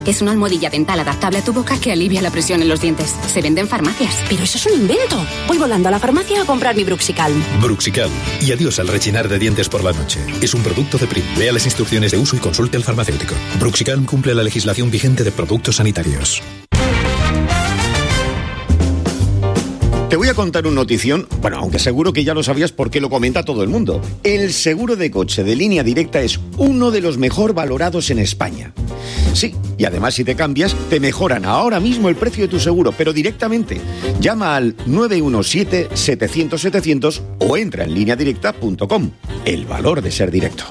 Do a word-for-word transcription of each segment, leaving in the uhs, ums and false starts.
Es una almohadilla dental adaptable a tu boca que alivia la presión en los dientes. Se vende en farmacias. Pero eso es un invento. Voy volando a la farmacia a comprar mi Bruxical. Bruxical. Y adiós al rechinar de dientes por la noche. Es un producto de Prim. Lea las instrucciones de uso y consulte al farmacéutico. Bruxical cumple la legislación vigente de productos sanitarios. Te voy a contar una notición, bueno, aunque seguro que ya lo sabías porque lo comenta todo el mundo. El seguro de coche de Línea Directa es uno de los mejor valorados en España. Sí, y además si te cambias, te mejoran ahora mismo el precio de tu seguro, pero directamente. Llama al nueve uno siete, setecientos, setecientos o entra en línea directa punto com. El valor de ser directo.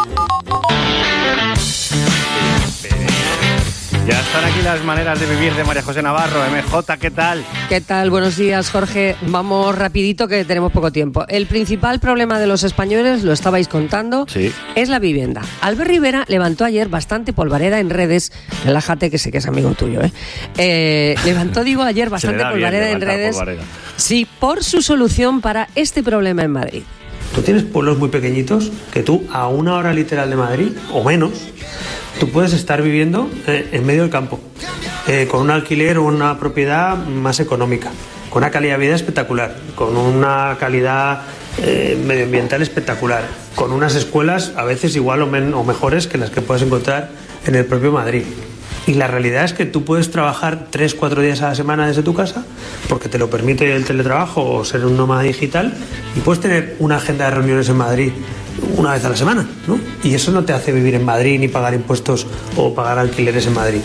Ya están aquí las maneras de vivir de María José Navarro. M J, ¿qué tal? ¿Qué tal? Buenos días, Jorge. Vamos rapidito que tenemos poco tiempo. El principal problema de los españoles, lo estabais contando, sí, es la vivienda. Albert Rivera levantó ayer bastante polvareda en redes. Relájate, que sé que es amigo tuyo, ¿eh? eh levantó, digo, ayer bastante polvareda en redes. Polvareda. Sí, por su solución para este problema en Madrid. Tú tienes pueblos muy pequeñitos que tú, a una hora literal de Madrid, o menos, tú puedes estar viviendo eh, en medio del campo, eh, con un alquiler o una propiedad más económica, con una calidad de vida espectacular, con una calidad eh, medioambiental espectacular, con unas escuelas a veces igual o, men- o mejores que las que puedes encontrar en el propio Madrid. Y la realidad es que tú puedes trabajar tres, cuatro días a la semana desde tu casa, porque te lo permite el teletrabajo o ser un nómada digital, y puedes tener una agenda de reuniones en Madrid una vez a la semana, ¿no? Y eso no te hace vivir en Madrid ni pagar impuestos o pagar alquileres en Madrid.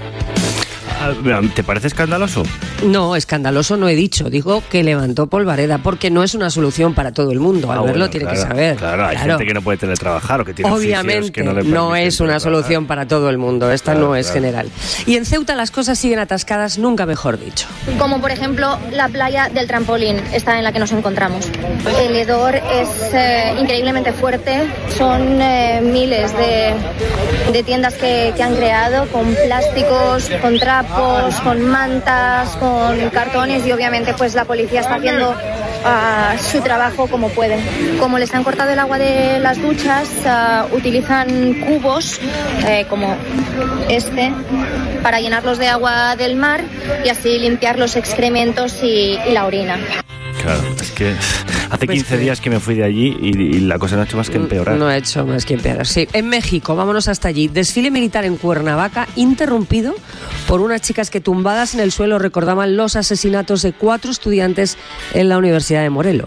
¿Te parece escandaloso? No, escandaloso no he dicho. Digo que levantó polvareda, porque no es una solución para todo el mundo. Ah, Al verlo bueno, tiene claro, que saber. Claro, hay claro. gente que no puede teletrabajar o que tiene Obviamente, que no, le no es una solución para todo el mundo. Esta claro, no es claro. general. Y en Ceuta las cosas siguen atascadas, nunca mejor dicho. Como por ejemplo la playa del Trampolín, esta en la que nos encontramos. El hedor es eh, increíblemente fuerte. Son eh, miles de, de tiendas que, que han creado con plásticos, con trapos, con mantas, con cartones, y obviamente pues la policía está haciendo uh, su trabajo como puede. Como les han cortado el agua de las duchas, uh, utilizan cubos eh, como este para llenarlos de agua del mar y así limpiar los excrementos y, y la orina. Claro, es que hace quince días que me fui de allí y, y la cosa no ha hecho más que empeorar. No ha hecho más que empeorar, sí. En México, vámonos hasta allí. Desfile militar en Cuernavaca, interrumpido por unas chicas que tumbadas en el suelo recordaban los asesinatos de cuatro estudiantes en la Universidad de Morelos.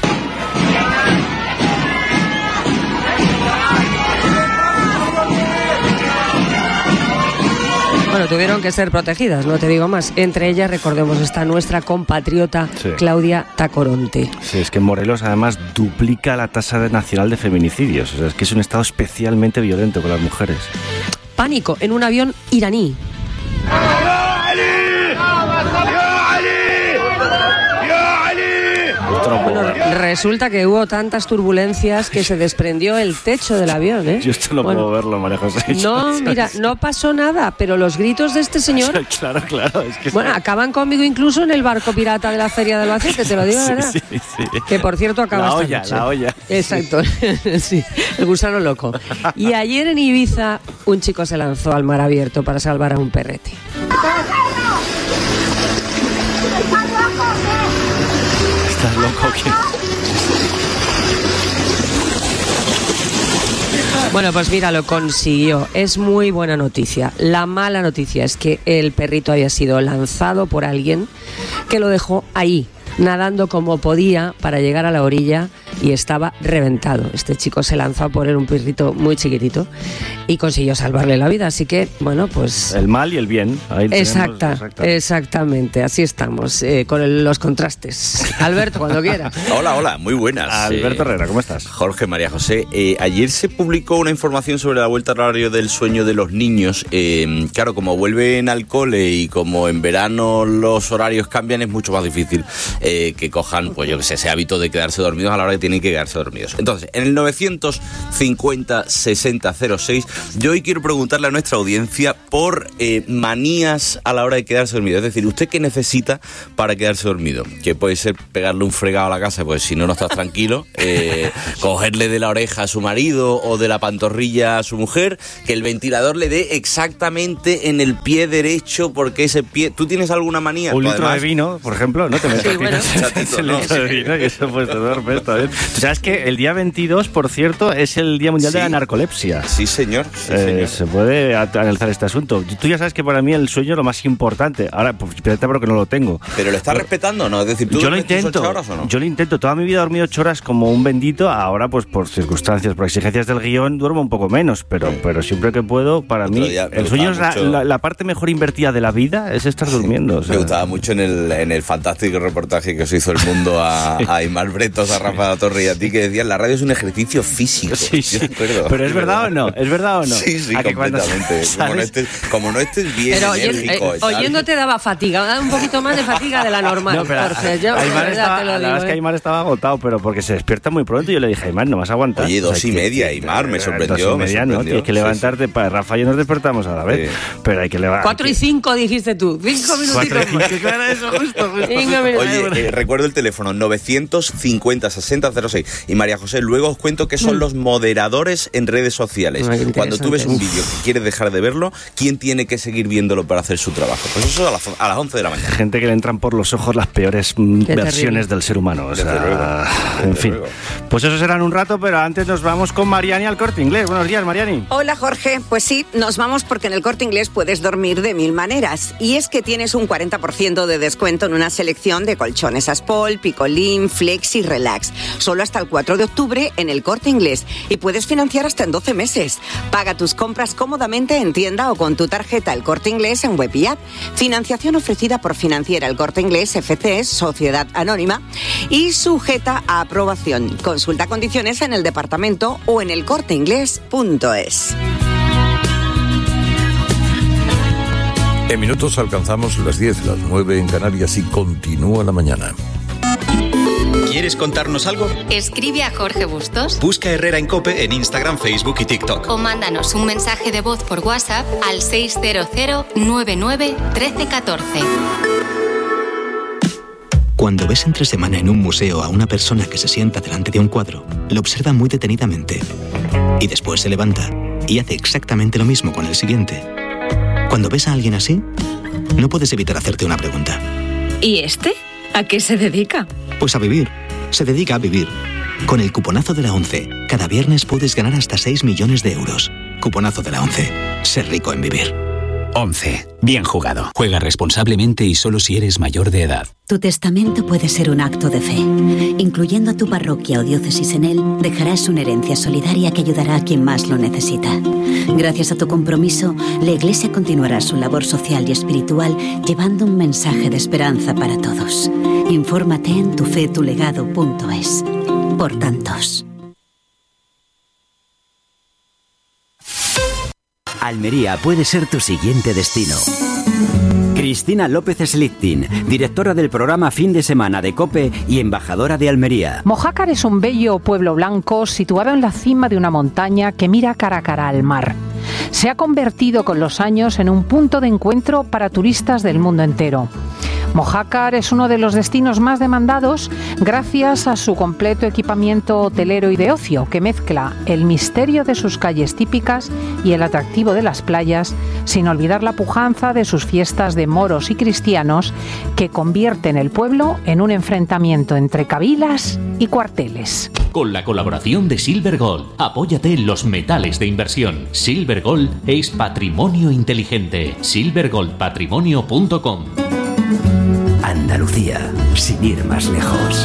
Bueno, tuvieron que ser protegidas, no te digo más. Entre ellas, recordemos, está nuestra compatriota sí. Claudia Tacoronte. Sí, es que en Morelos además duplica la tasa nacional de feminicidios. O sea, es que es un estado especialmente violento con las mujeres. Pánico en un avión iraní. Bueno, resulta que hubo tantas turbulencias que se desprendió el techo del avión, ¿eh? Yo esto no bueno, puedo verlo, María José. No, mira, no pasó nada, pero los gritos de este señor... Claro, claro. Es que bueno, está... acaban conmigo incluso en el barco pirata de la Feria de Albacete, te lo digo, ¿verdad? Sí, sí, sí. Que, por cierto, acaba la esta olla, noche. La olla. Exacto, sí. sí, el gusano loco. Y ayer en Ibiza, un chico se lanzó al mar abierto para salvar a un perrete. ¿Estás loco o qué? Bueno, pues mira, lo consiguió. Es muy buena noticia. La mala noticia es que el perrito había sido lanzado por alguien que lo dejó ahí, nadando como podía para llegar a la orilla, y estaba reventado. Este chico se lanzó a por él, un perrito muy chiquitito, y consiguió salvarle la vida. Así que, bueno, pues... El mal y el bien. Ahí Exacta, tenemos, exactamente. Así estamos, eh, con el, los contrastes. Alberto, cuando quiera. Hola, hola, muy buenas. Alberto Herrera, ¿cómo estás? Jorge, María José. Eh, ayer se publicó una información sobre la vuelta al horario del sueño de los niños. Eh, claro, como vuelven al cole y como en verano los horarios cambian, es mucho más difícil eh, que cojan, pues yo que sé, ese hábito de quedarse dormidos a la hora de tienen que quedarse dormidos. Entonces, en el novecientos cincuenta sesenta cero seis, yo hoy quiero preguntarle a nuestra audiencia por eh, manías a la hora de quedarse dormido. Es decir, ¿usted qué necesita para quedarse dormido? Que puede ser pegarle un fregado a la casa, pues si no, no estás tranquilo, eh, cogerle de la oreja a su marido o de la pantorrilla a su mujer, que el ventilador le dé exactamente en el pie derecho, porque ese pie... ¿Tú tienes alguna manía? Un litro Además, de vino, por ejemplo, no te metas Sí, bueno. ese litro de vino y eso pues te duermes, está bien. Tú sabes que el día veintidós, por cierto, es el Día Mundial Sí. de la Narcolepsia. Sí, señor. Sí, Eh, señor. se puede a- analizar este asunto. Tú ya sabes que para mí el sueño es lo más importante. Ahora, pues fíjate porque no lo tengo. ¿Pero lo estás respetando o no? Es decir, ¿tú Yo lo duermes tus intento, ocho horas o no? yo lo intento. Toda mi vida he dormido ocho horas como un bendito. Ahora, pues por circunstancias, por exigencias del guión, duermo un poco menos. Pero, Sí. pero siempre que puedo, para Otro mí, día me el sueño es la, gustaba mucho- la- la parte mejor invertida de la vida, es estar durmiendo. o sea. Me gustaba mucho en el, en el fantástico reportaje que os hizo El Mundo a, a Aymar Bretos, a Rafa La Torre y a ti, que decían la radio es un ejercicio físico. Sí, Yo sí. me acuerdo. Pero es verdad o no, es verdad o no. Sí, sí, A que cuando completamente. Como no, sales- estés, como no estés bien Pero oyen- enérgico eh, y tal. oyéndote daba fatiga, daba un poquito más de fatiga de la normal. No, pero Jorge, yo, de Aymar verdad estaba, te lo la digo, verdad es que ¿eh? Aymar estaba agotado, pero porque se despierta muy pronto y yo le dije, Aymar, no vas a aguantar. Oye, dos y que- media, que- Aymar, me eh, sorprendió, Dos y me media, ¿no? sorprendió. Tienes que Sí, levantarte, para Rafa y yo nos despertamos a la vez, Sí. pero hay que levantar. Cuatro y cinco dijiste tú, cinco minutitos Cuatro y más. cinco, claro, eso, justo, justo. Cinco minutos. Oye, eh, recuerdo el teléfono novecientos cincuenta sesenta cero seis. Y María José, luego os cuento qué son los moderadores en redes sociales. Ay, qué Cuando tú ves un interesante. vídeo que quieres dejar de verlo, ¿quién tiene que seguir viéndolo para hacer su trabajo? Pues eso a las, a las once de la mañana. Gente que le entran por los ojos las peores mm, Qué versiones terrible. del ser humano. O sea, Desde luego, en desde fin. luego. Pues eso será en un rato, pero antes nos vamos con Mariani al Corte Inglés. Buenos días, Mariani. Hola Jorge, pues sí, nos vamos porque en el Corte Inglés puedes dormir de mil maneras. Y es que tienes un cuarenta por ciento de descuento en una selección de colchones Aspol, Picolín, Flex y Relax. Solo hasta el cuatro de octubre en el Corte Inglés. Y puedes financiar hasta en doce meses. Paga tus compras cómodamente en tienda o con tu tarjeta El Corte Inglés en web y app. Financiación ofrecida por Financiera El Corte Inglés F C E, Sociedad Anónima, y sujeta a aprobación. Consulta condiciones en el departamento o en el corte inglés punto es. En minutos alcanzamos las diez, las nueve en Canarias y continúa la mañana. ¿Quieres contarnos algo? Escribe a Jorge Bustos. Busca Herrera en COPE en Instagram, Facebook y TikTok. O mándanos un mensaje de voz por WhatsApp al seis cero cero nueve nueve uno tres uno cuatro. Cuando ves entre semana en un museo a una persona que se sienta delante de un cuadro, lo observa muy detenidamente y después se levanta y hace exactamente lo mismo con el siguiente. Cuando ves a alguien así, no puedes evitar hacerte una pregunta. ¿Y este? ¿A qué se dedica? Pues a vivir. Se dedica a vivir. Con el cuponazo de la ONCE, cada viernes puedes ganar hasta seis millones de euros. Cuponazo de la ONCE. Ser rico en vivir. once. Bien jugado. Juega responsablemente y solo si eres mayor de edad. Tu testamento puede ser un acto de fe. Incluyendo a tu parroquia o diócesis en él, dejarás una herencia solidaria que ayudará a quien más lo necesita. Gracias a tu compromiso, la Iglesia continuará su labor social y espiritual llevando un mensaje de esperanza para todos. Infórmate en tufetulegado punto es. Por tantos. Almería puede ser tu siguiente destino. Cristina López Slichting, directora del programa Fin de Semana de COPE y embajadora de Almería. Mojácar es un bello pueblo blanco situado en la cima de una montaña que mira cara a cara al mar. Se ha convertido con los años en un punto de encuentro para turistas del mundo entero. Mojácar es uno de los destinos más demandados gracias a su completo equipamiento hotelero y de ocio, que mezcla el misterio de sus calles típicas y el atractivo de las playas, sin olvidar la pujanza de sus fiestas de moros y cristianos, que convierten el pueblo en un enfrentamiento entre cabilas y cuarteles. Con la colaboración de Silver Gold, apóyate en los metales de inversión. Silver Gold es patrimonio inteligente. silver gold patrimonio punto com. Andalucía, sin ir más lejos.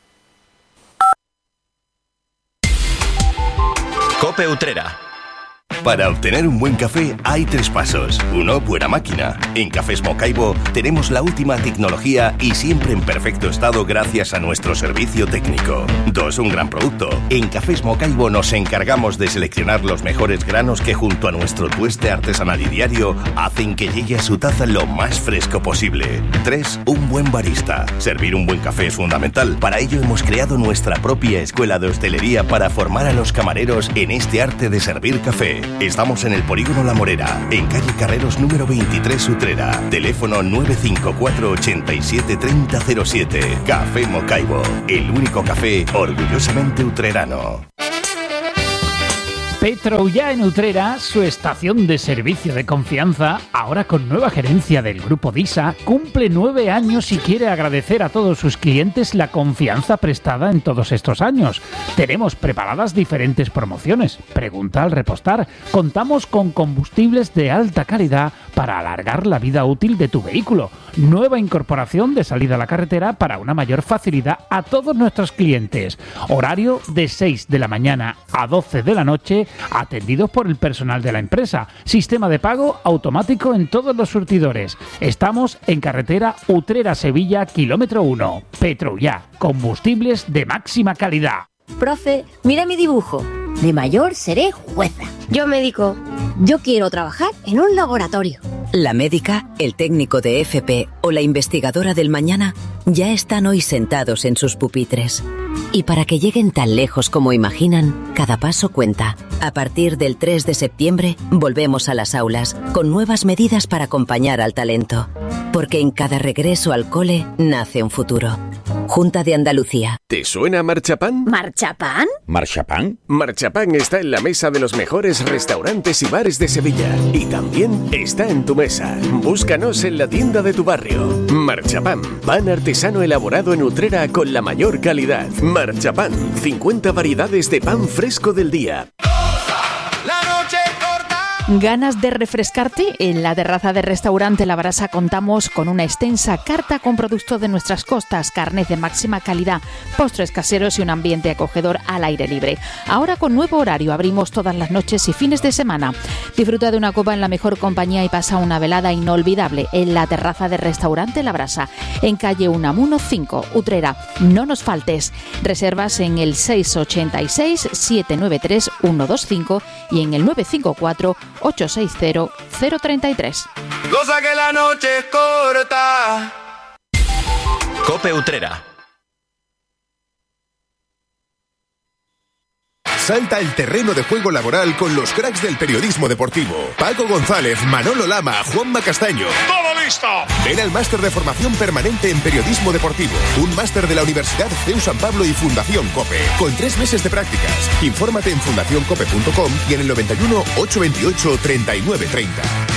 COPE Utrera. Para obtener un buen café hay tres pasos. Uno, buena máquina. En Cafés Mocaibo tenemos la última tecnología y siempre en perfecto estado gracias a nuestro servicio técnico. Dos, un gran producto. En Cafés Mocaibo nos encargamos de seleccionar los mejores granos que junto a nuestro tueste artesanal y diario hacen que llegue a su taza lo más fresco posible. Tres, un buen barista. Servir un buen café es fundamental. Para ello hemos creado nuestra propia escuela de hostelería para formar a los camareros en este arte de servir café. Estamos en el Polígono La Morera, en calle Carreros número veintitrés, Utrera. Teléfono nueve cinco cuatro, ochenta y siete, treinta cero siete. Café Mocaibo, el único café orgullosamente utrerano. Petroullà en Utrera, su estación de servicio de confianza, ahora con nueva gerencia del Grupo DISA, cumple nueve años y quiere agradecer a todos sus clientes la confianza prestada en todos estos años. Tenemos preparadas diferentes promociones. Pregunta al repostar. Contamos con combustibles de alta calidad para alargar la vida útil de tu vehículo. Nueva incorporación de salida a la carretera para una mayor facilidad a todos nuestros clientes. Horario de seis de la mañana a doce de la noche, atendidos por el personal de la empresa. Sistema de pago automático en todos los surtidores. Estamos en carretera Utrera-Sevilla, kilómetro uno. Petroullà, combustibles de máxima calidad. Profe, mira mi dibujo. De mayor seré jueza. Yo médico. Yo quiero trabajar en un laboratorio. La médica, el técnico de F P o la investigadora del mañana ya están hoy sentados en sus pupitres. Y para que lleguen tan lejos como imaginan, cada paso cuenta. A partir del tres de septiembre, volvemos a las aulas, con nuevas medidas para acompañar al talento. Porque en cada regreso al cole nace un futuro. Junta de Andalucía. ¿Te suena Marchapán? ¿Marchapán? ¿Marchapán? Marchapán está en la mesa de los mejores restaurantes y bares de Sevilla. Y también está en tu mesa. Búscanos en la tienda de tu barrio. Marchapán, pan artesano elaborado en Utrera con la mayor calidad. Marchapán, cincuenta variedades de pan fresco del día. ¿Ganas de refrescarte? En la terraza del restaurante La Brasa contamos con una extensa carta con productos de nuestras costas, carnes de máxima calidad, postres caseros y un ambiente acogedor al aire libre. Ahora con nuevo horario, abrimos todas las noches y fines de semana. Disfruta de una copa en la mejor compañía y pasa una velada inolvidable en la terraza del restaurante La Brasa, en calle Unamuno cinco, Utrera. No nos faltes. Reservas en el seis ocho seis, siete nueve tres, uno dos cinco y en el nueve cinco cuatro, ocho seis cero, cero tres tres. Cosa que la noche es corta. Cope Utrera. Salta al terreno de juego laboral con los cracks del periodismo deportivo. Paco González, Manolo Lama, Juanma Castaño. ¡Todo listo! Ven al máster de formación permanente en periodismo deportivo. Un máster de la Universidad C E U San Pablo y Fundación COPE. Con tres meses de prácticas. Infórmate en fundación cope punto com y en el noventa y uno, ochocientos veintiocho, treinta y nueve treinta.